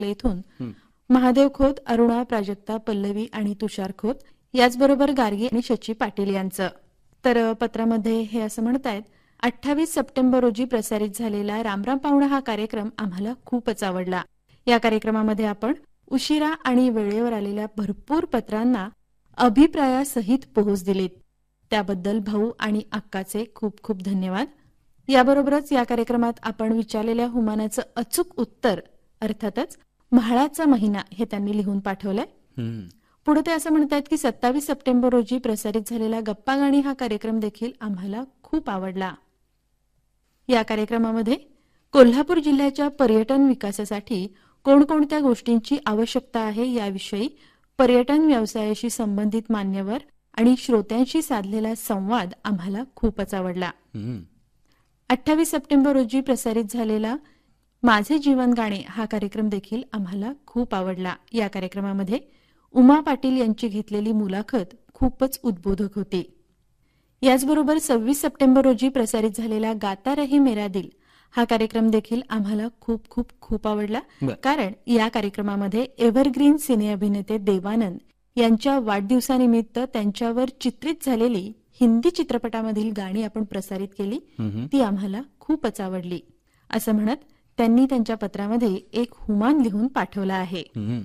इथून महादेव खोत, अरुणा, प्राजक्ता, पल्लवी आणि तुषार खोत, याचबरोबर गार्गी आणि शची पाटील यांचं. तर पत्रामध्ये हे असं म्हणतायत, 28 सप्टेंबर रोजी प्रसारित झालेला रामराम पाहुणा हा कार्यक्रम आम्हाला खूपच आवडला. या कार्यक्रमामध्ये आपण उशिरा आणि वेळेवर आलेल्या भरपूर पत्रांना अभिप्रायासहित पोहोच दिलीत. त्याबद्दल भाऊ आणि अक्काचे खूप खूप धन्यवाद. याबरोबरच या कार्यक्रमात आपण विचारलेल्या हुमानाचं अचूक उत्तर अर्थातच म्हाळाचा महिना हे त्यांनी लिहून पाठवलंय. पुढे ते असं म्हणतात की 27 सप्टेंबर रोजी प्रसारित झालेला गप्पा गाणी हा कार्यक्रम देखील आम्हाला खूप आवडला. या कार्यक्रमामध्ये कोल्हापूर जिल्ह्याच्या पर्यटन विकासासाठी कोणकोणत्या गोष्टींची आवश्यकता आहे याविषयी पर्यटन व्यवसायाशी संबंधित मान्यवर आणि श्रोत्यांशी साधलेला संवाद आम्हाला खूपच आवडला. 28 सप्टेंबर रोजी प्रसारित झालेला माझे जीवन गाणे हा कार्यक्रम देखील आम्हाला खूप आवडला. या कार्यक्रमामध्ये उमा पाटील यांची घेतलेली मुलाखत खूपच उद्बोधक होती. याचबरोबर 26 सप्टेंबर रोजी प्रसारित झालेला गाता रही मेरा दिल हा कार्यक्रम देखील आम्हाला खूप खूप खूप आवडला. कारण या कार्यक्रमामध्ये एव्हरग्रीन सिने अभिनेते देवानंद यांच्या वाढदिवसानिमित्त त्यांच्यावर चित्रित झालेली हिंदी चित्रपटामधील गाणी आपण प्रसारित केली, ती आम्हाला खूपच आवडली असं म्हणत त्यांनी त्यांच्या पत्रामध्ये एक हुमान लिहून पाठवला आहे.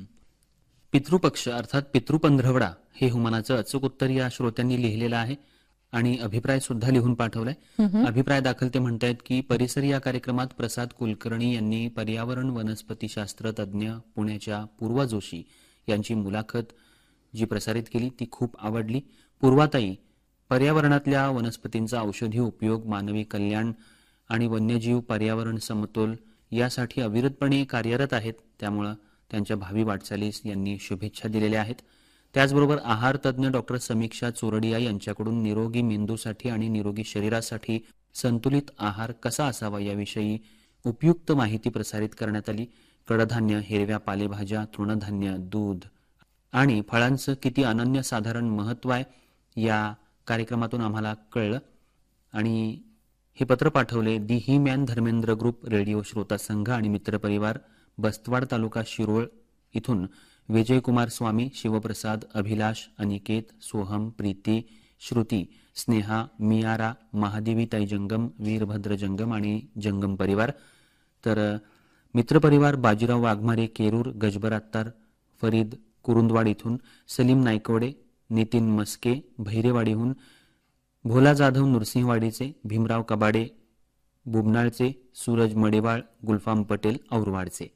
पितृपक्ष अर्थात पितृपंधरवडा हे हुमानाचं अचूक उत्तर या श्रोत्यांनी लिहिलेलं आहे आणि अभिप्राय सुद्धा लिहून पाठवलाय. अभिप्राय दाखल ते म्हणतायत की परिसर या कार्यक्रमात प्रसाद कुलकर्णी यांनी पर्यावरण वनस्पतीशास्त्र तज्ज्ञ पुण्याच्या पूर्वा जोशी यांची मुलाखत जी प्रसारित केली ती खूप आवडली. पूर्वाताई पर्यावरणातल्या वनस्पतींचा औषधी उपयोग, मानवी कल्याण आणि वन्यजीव पर्यावरण समतोल यासाठी अविरतपणे कार्यरत आहेत. त्यामुळे त्यांच्या भावी वाटचालीस यांनी शुभेच्छा दिलेल्या आहेत. त्याचबरोबर आहार तज्ज्ञ डॉक्टर समीक्षा चोरडिया यांच्याकडून निरोगी मेंदूसाठी आणि निरोगी शरीरासाठी संतुलित आहार कसा असावा याविषयी उपयुक्त माहिती प्रसारित करण्यात आली. कडधान्य, हिरव्या पालेभाज्या, तृणधान्य, दूध आणि फळांचं किती अनन्यसाधारण महत्व आहे या कार्यक्रमातून आम्हाला कळलं. आणि हे पत्र पाठवले दी he man Dharmendra group radio श्रोता संघ आणि मित्रपरिवार, बस्तवाड तालुका शिरोळ इथून विजयकुमार स्वामी, शिवप्रसाद, अभिलाष, अनिकेत, सोहम, प्रीती, श्रुती, स्नेहा, मियारा, महादेवीताई जंगम, वीरभद्र जंगम आणि जंगम परिवार. तर मित्रपरिवार बाजीराव वाघमारे, केरूर, गजबर अत्तार, फरीद कुरुंदवाड इथून, सलीम नायकवडे, नितीन मस्के भैरेवाडीहून, भोला जाधव नृसिंहवाडीचे, भीमराव कबाडे बुबनाळचे, सूरज मडेवाळ, गुलफाम पटेल औरवाडचे.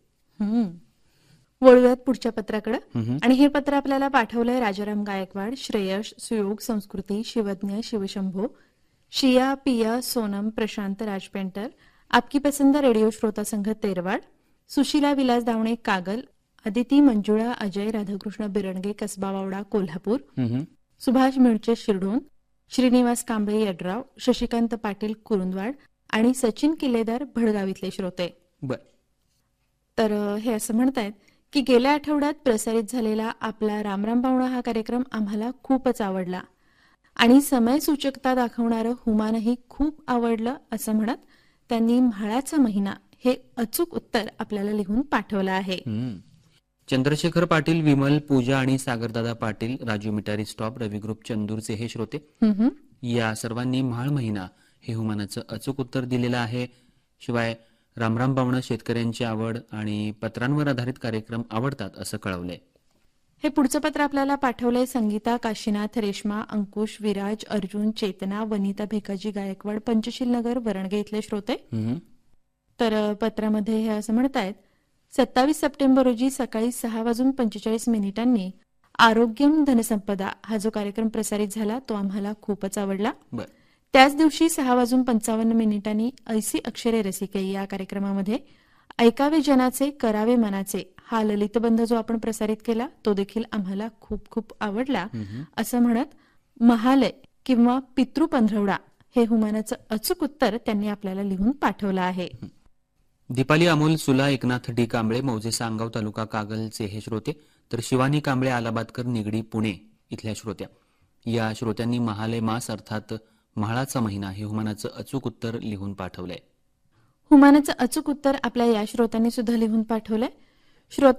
वळूयात पुढच्या पत्राकडे. आणि हे पत्र आपल्याला पाठवलंय राजाराम गायकवाड, श्रेयश, सुयोग, संस्कृती, शिवज्ञ, शिवशंभो, शिया, पिया, सोनम, प्रशांत राजपेंटर, आपकी पसंद रेडिओ श्रोता संघ तेरवाड, सुशीला विलास दावणे कागल, अदिती मंजुळा, अजय राधाकृष्ण बिरणगे कसबा वावडा कोल्हापूर, सुभाष मिळचे शिरढोण, श्रीनिवास कांबळे यड्राव, शशिकांत पाटील कुरुंदवाड आणि सचिन किल्लेदार भडगाव इथले श्रोते. तर हे असं म्हणतायत की गेल्या आठवड्यात प्रसारित झालेला आपला रामराम पाहुणा हा कार्यक्रम आम्हाला खूपच आवडला आणि समयसूचकता दाखवणारं हुमानही खूप आवडलं असं म्हणत त्यांनी म्हाळाचा महिना हे अचूक उत्तर आपल्याला लिहून पाठवलं आहे. चंद्रशेखर पाटील, विमल, पूजा आणि सागरदादा पाटील, राजू मिटारी स्टॉप, रवी ग्रुप चंदूरचे हे श्रोते, या सर्वांनी म्हाळ महिना हे हुमानाचं अचूक उत्तर दिलेलं आहे. शिवाय रामराम पाहुणं शेतकऱ्यांची आवड आणि पत्रांवर आधारित कार्यक्रम आवडतात असं कळवलंय. हे पुढचं पत्र आपल्याला पाठवलंय संगीता, काशीनाथ, रेश्मा, अंकुश, विराज, अर्जुन, चेतना, वनिता भिकाजी गायकवाड, पंचशील नगर, वरणगे इथले श्रोते. तर पत्रामध्ये हे असं म्हणतायत 27 सप्टेंबर रोजी सकाळी 6:45 आरोग्यम धनसंपदा हा जो कार्यक्रम प्रसारित झाला तो आम्हाला खूपच आवडला. त्याच दिवशी 6:55 ऐसी अक्षरे रसिके या कार्यक्रमामध्ये ऐकावे जनाचे करावे मनाचे हा ललितबंध जो आपण प्रसारित केला तो देखील आम्हाला खूप खूप आवडला असं म्हणत महालय किंवा पितृपंधरवडा हे हुमानाचं अचूक उत्तर त्यांनी आपल्याला लिहून पाठवलं आहे. दीपाली अमोल सुला, एकनाथ डी कांबळे, मौजे सांगाव तालुका कागलचे हे श्रोते, तर शिवानी कांबळे आलाबादकर निगडी पुणे इथल्या श्रोत्या. या श्रोत्यांनी महालय मास अर्थात म्हाळाचा महिना हे हुमानाचं अचूक उत्तर लिहून पाठवलंय. हुमानाचं अचूक उत्तर आपल्या या श्रोत्यांनी सुद्धा लिहून पाठवलंय. श्रोते